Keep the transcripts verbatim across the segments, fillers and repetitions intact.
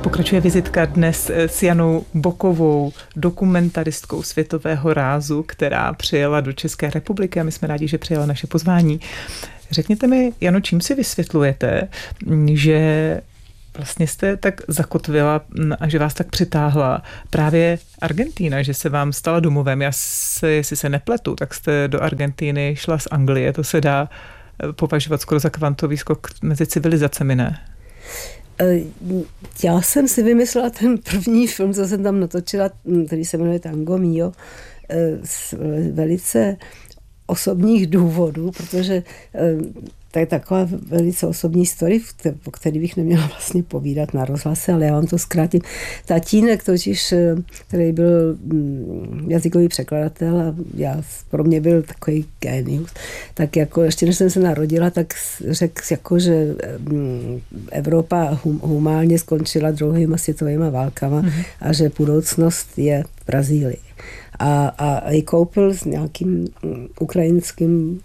Pokračuje vizitka dnes s Janou Bokovou, dokumentaristkou světového rázu, která přijela do České republiky a my jsme rádi, že přijela naše pozvání. Řekněte mi, Jano, čím si vysvětlujete, že vlastně jste tak zakotvila a že vás tak přitáhla právě Argentína, že se vám stala domovem. Já se, jestli se nepletu, tak jste do Argentíny šla z Anglie. To se dá považovat skoro za kvantový skok mezi civilizacemi, ne? Já jsem si vymyslela ten první film, co jsem tam natočila, který se jmenuje Tango Mio, z velice osobních důvodů, protože to je taková velice osobní story, o který bych neměla vlastně povídat na rozhlase, ale já vám to zkrátím. Tatínek totiž, který byl jazykový překladatel a já, pro mě byl takový génius, tak jako ještě než jsem se narodila, tak řekl, jako, že Evropa hum, humálně skončila druhýma světovýma válkama mm-hmm. a že budoucnost je v Brazílii. A, a i koupil s nějakým ukrajinským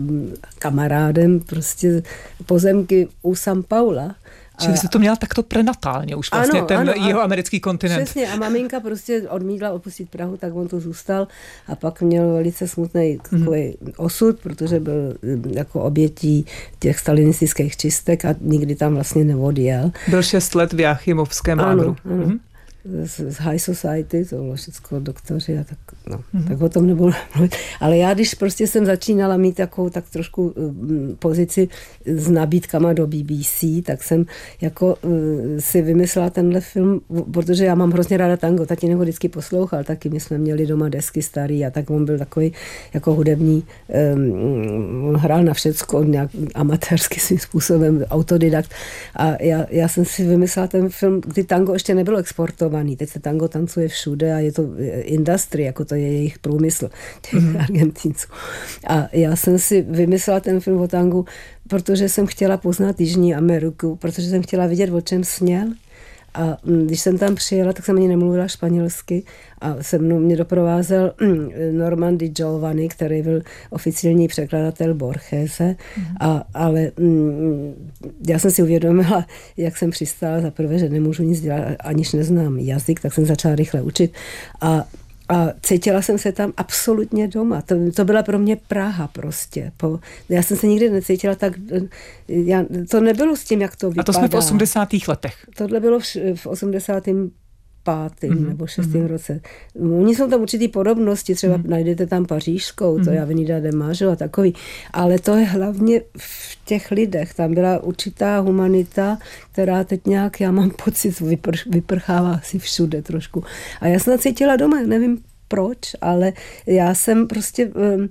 kamarádem prostě pozemky u São Paula. Čili jste to měla takto prenatálně už vlastně, ano, ten ano, jeho americký kontinent. Přesně, a maminka prostě odmítla opustit Prahu, tak on to zůstal a pak měl velice smutný takový mm. osud, protože byl jako obětí těch stalinistických čistek a nikdy tam vlastně neodjel. Byl šest let v Jáchymovském lágru. Ano, ano. Mm. Z High Society, to bylo všechno doktoři a tak, no, mm-hmm. tak o tom nebudu mluvit. Ale já, když prostě jsem začínala mít takovou tak trošku um, pozici s nabídkama do B B C, tak jsem jako uh, si vymyslela tenhle film, protože já mám hrozně ráda tango, tatínek ho vždycky poslouchal, taky my jsme měli doma desky starý a tak on byl takový jako hudební, um, on hrál na všecko nějak amatérsky svým způsobem, autodidakt a já, já jsem si vymyslela ten film, kdy tango ještě nebylo exportovaný. Teď se tango tancuje všude a je to industry, jako to je jejich průmysl, těch mm. Argentinců. A já jsem si vymyslela ten film o tangu, protože jsem chtěla poznat Jižní Ameriku, protože jsem chtěla vidět, o čem sněl. A když jsem tam přijela, tak jsem ani nemluvila španělsky a se mnou mě doprovázel Norman Di Giovanni, který byl oficiální překladatel Borgese, mm. a, ale mm, já jsem si uvědomila, jak jsem přistála za prvé, že nemůžu nic dělat, aniž neznám jazyk, tak jsem začala rychle učit a A cítila jsem se tam absolutně doma. To, to byla pro mě Praha prostě. Po, já jsem se nikdy necítila tak... Já, to nebylo s tím, jak to vypadá. A to jsme v osmdesátých letech. Tohle bylo v, v osmdesátém pátém mm-hmm. nebo šestém mm-hmm. roce. Oni jsou tam určitý podobnosti, třeba mm-hmm. najdete tam Pařížskou, mm-hmm. to je Avenida de Majo a takový, ale to je hlavně v těch lidech. Tam byla určitá humanita, která teď nějak, já mám pocit, vypr- vyprchává asi všude trošku. A já jsem cítila doma, nevím proč, ale já jsem prostě um,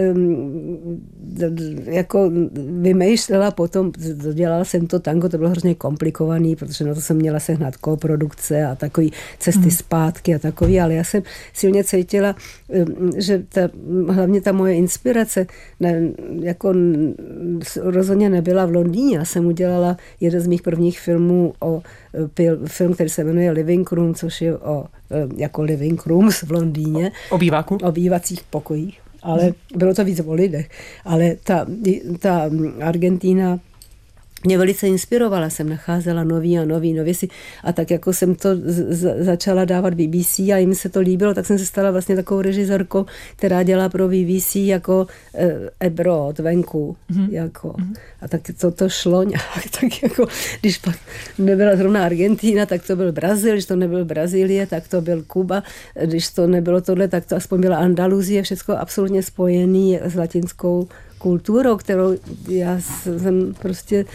um, jako vymýšlela potom, dělala jsem to tango, to bylo hrozně komplikovaný, protože na to jsem měla sehnat koprodukce a takový cesty hmm. zpátky a takový, ale já jsem silně cítila, um, že ta, hlavně ta moje inspirace ne, jako rozhodně nebyla v Londýně. Já jsem udělala jeden z mých prvních filmů o film, který se jmenuje Living Room, což je o, jako Living Rooms v Londýně. O býváku? O bývacích pokojích, ale bylo to víc o lidech. Ale ta, ta Argentína mě velice inspirovala, jsem nacházela nový a nový nověsi a tak jako jsem to z- začala dávat B B C a jim se to líbilo, tak jsem se stala vlastně takovou režisérkou, která dělá pro B B C jako eh, abroad, venku. Mm-hmm. Jako. Mm-hmm. A tak to, to šlo nějak, tak jako, když pak nebyla zrovna Argentína, tak to byl Brazíl, když to nebyl Brazílie, tak to byl Kuba, když to nebylo tohle, tak to aspoň byla Andaluzie, všechno absolutně spojený s latinskou kulturou, kterou já jsem prostě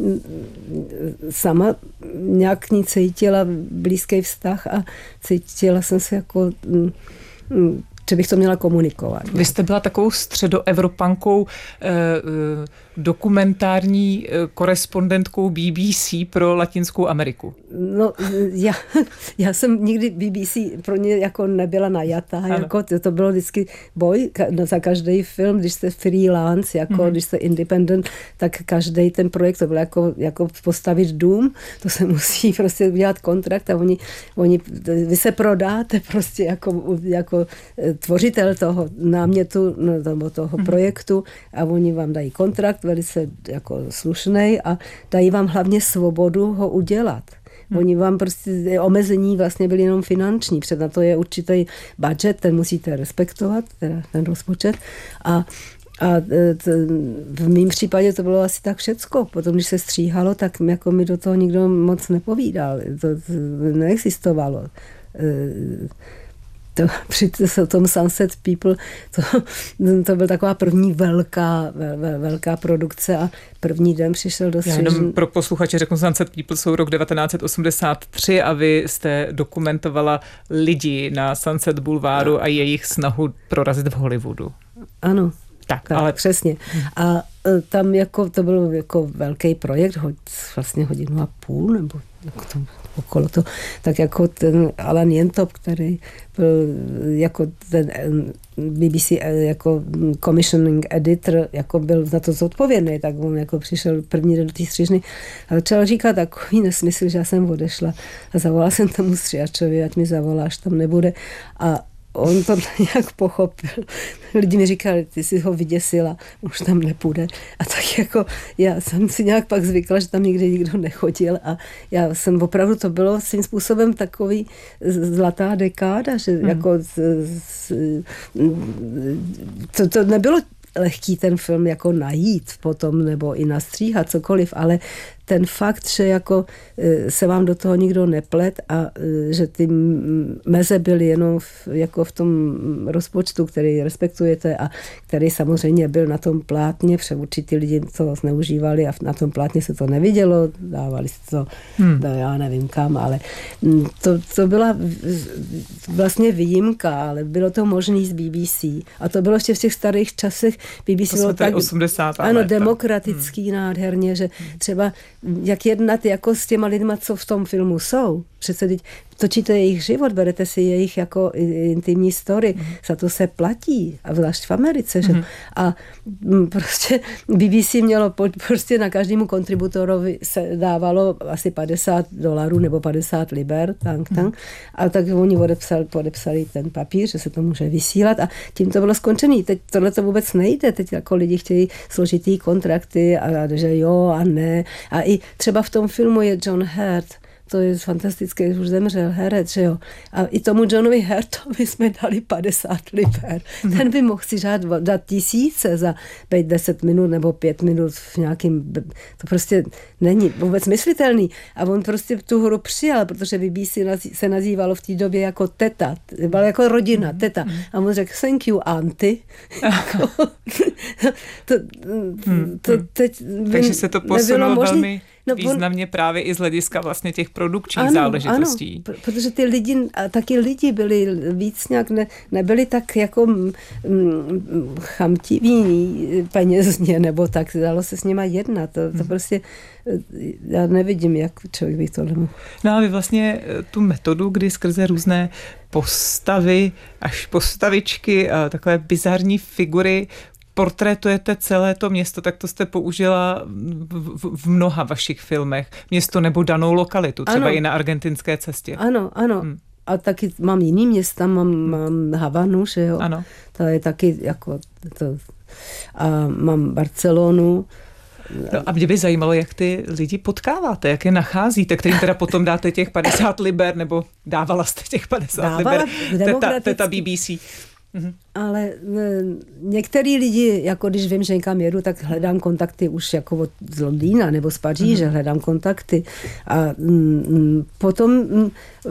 sama nějak k ní cítila blízký vztah a cítila jsem se jako, že bych to měla komunikovat. Vy jste byla takovou středoevropankou, eh, dokumentární korespondentkou B B C pro Latinskou Ameriku. No, já, já jsem nikdy B B C pro ně jako nebyla najatá, jako to, to bylo vždycky boj za každý film, když jste freelance, jako mm-hmm. když jste independent, tak každý ten projekt, to bylo jako, jako postavit dům, to se musí prostě udělat kontrakt a oni, oni vy se prodáte prostě jako, jako tvořitel toho námětu, nebo toho mm-hmm. projektu a oni vám dají kontrakt, velice jako slušnej a dají vám hlavně svobodu ho udělat. Hmm. Oni vám prostě, omezení vlastně byly jenom finanční, před na to je určitý budget, ten musíte respektovat, teda ten rozpočet a A t, v mém případě to bylo asi tak všecko. Potom, když se stříhalo, tak jako mi do toho nikdo moc nepovídal. To, to neexistovalo. To, při tom Sunset People, to, to byla taková první velká, vel, velká produkce a první den přišel do střižny. Já jenom pro posluchače řeknu, Sunset People jsou rok devatenáct set osmdesát tři a vy jste dokumentovala lidi na Sunset Boulevardu a jejich snahu prorazit v Hollywoodu. Ano. Tak, tak ale... přesně. A tam jako, to byl jako velký projekt, ho, vlastně hodinu a půl, nebo jako to, okolo to, tak jako ten Alan Jentop, který byl jako ten B B C jako commissioning editor, jako byl za to zodpovědný, tak on jako přišel první den do té střižny a začal říkat takový nesmysl, že já jsem odešla a zavolala jsem tomu stříhačovi, ať mi zavolá, až tam nebude a on to nějak pochopil. Lidi mi říkali, ty jsi ho vyděsila, už tam nepůjde. A tak jako já jsem si nějak pak zvykla, že tam nikdy nikdo nechodil a já jsem opravdu, to bylo svým způsobem takový zlatá dekáda, že hmm. jako to, to nebylo lehký ten film jako najít potom nebo i nastříhat cokoliv, ale ten fakt, že jako se vám do toho nikdo neplet a že ty meze byly jenom v, jako v tom rozpočtu, který respektujete a který samozřejmě byl na tom plátně, protože určitý lidi to zneužívali a na tom plátně se to nevidělo, dávali se to, hmm. no, já nevím kam, ale to, to byla vlastně výjimka, ale bylo to možný z B B C a to bylo ještě v těch starých časech. B B C to bylo tak, osmdesátá ano, léta. demokratický hmm. nádherně, že třeba jak jednat jako s těma lidma, co v tom filmu jsou. Přece teď točíte jejich život, berete si jejich jako intimní story, mm. za to se platí, a zvlášť v Americe. Že? Mm. A prostě B B C mělo, prostě na každému kontributorovi se dávalo asi padesát dolarů nebo padesát liber, tank, tank. Mm. A tak oni odepsali, podepsali ten papír, že se to může vysílat a tím to bylo skončený. Teď tohle to vůbec nejde, teď jako lidi chtějí složitý kontrakty a že jo a ne. A i třeba v tom filmu je John Hurt, to je fantastické, už zemřel herec, že jo. A i tomu Johnovi Hurtovi jsme dali padesát liber. Mm. Ten by mohl si řád dát tisíce za být deset minut nebo pět minut v nějakým, to prostě není vůbec myslitelný. A on prostě tu hru přijal, protože B B C se nazývalo v té době jako teta, byla jako rodina, mm. teta. A on řekl, thank you, aunty. to, mm. to teď Takže se to posunulo velmi... No, významně on, právě i z hlediska vlastně těch produkčních ano, záležitostí. Ano, protože ty lidi, a taky lidi byli víc nějak, ne, nebyli tak jako mm, chamtiví penězně, nebo tak, dalo se s nima jednat. To, to hmm. prostě, já nevidím, jak člověk by to nemohl. No a vy vlastně tu metodu, kdy skrze různé postavy, až postavičky, a takové bizarní figury, portrétujete celé to město, tak to jste použila v, v, v mnoha vašich filmech. Město nebo danou lokalitu, třeba ano. i na argentinské cestě. Ano, ano. Hmm. A taky mám jiný města, mám, mám Havanu, že jo. Ano. To je taky jako to. A mám Barcelonu. No a mě by zajímalo, jak ty lidi potkáváte, jak je nacházíte, kterým teda potom dáte těch padesát liber, nebo dávala jste těch padesát Dávala liber, teta, teta B B C. Mhm. Ale některý lidi, jako když vím, že někam jedu, tak hledám kontakty už jako od z Londýna nebo z Paříže, mm. hledám kontakty. A mm, potom mm,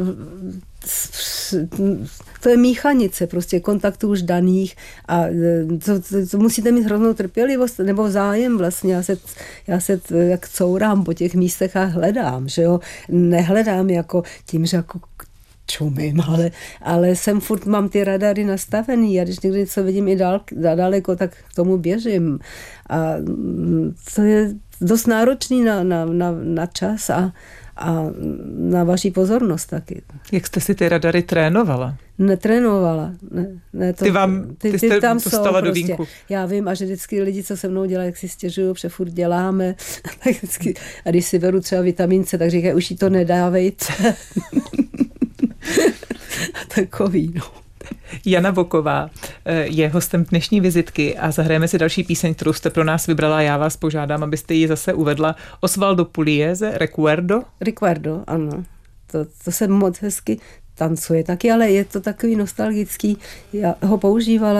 to je míchanice prostě kontaktů už daných a to, to, to musíte mít hroznou trpělivost nebo zájem vlastně. Já se, já se jak courám po těch místech a hledám, že jo. Nehledám jako tím, že jako čumím, ale, ale jsem furt, mám ty radary nastavený a když někdy něco vidím i dál, daleko, tak k tomu běžím. A to je dost náročný na, na, na, na čas a, a na vaši pozornost taky. Jak jste si ty radary trénovala? Netrénovala. Ne, ne, to, ty vám, ty, ty jste tam dostala do vínku. Prostě. Já vím, a že vždycky lidi, co se mnou dělají, jak si stěžují, že furt děláme. Tak vždycky, a když si beru třeba vitamin C, tak říkají, už jí to nedávejte. Takový, no. Jana Boková, je hostem dnešní vizitky a zahrajeme si další píseň, kterou jste pro nás vybrala. Já vás požádám, abyste ji zase uvedla. Osvaldo Pugliese, Recuerdo. Recuerdo, ano. To, to se moc hezky tancuje taky, ale je to takový nostalgický. Já ho používala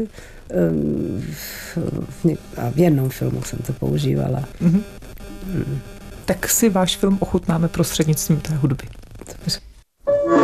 a v jednom filmu jsem to používala. Mm-hmm. Mm. Tak si váš film ochutnáme prostřednictvím té hudby.